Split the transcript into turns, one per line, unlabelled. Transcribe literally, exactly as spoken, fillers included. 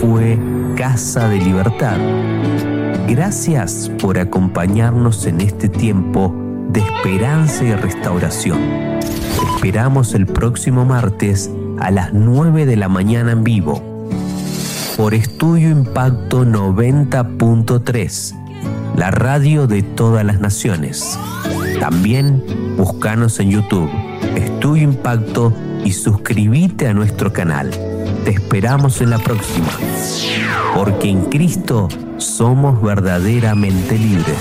fue Casa de Libertad. Gracias por acompañarnos en este tiempo de esperanza y restauración. Te esperamos el próximo martes a las nueve de la mañana en vivo por Estudio Impacto noventa punto tres, la radio de todas las naciones. También búscanos en YouTube, Estudio Impacto, y suscríbete a nuestro canal. Te esperamos en la próxima, porque en Cristo somos verdaderamente libres.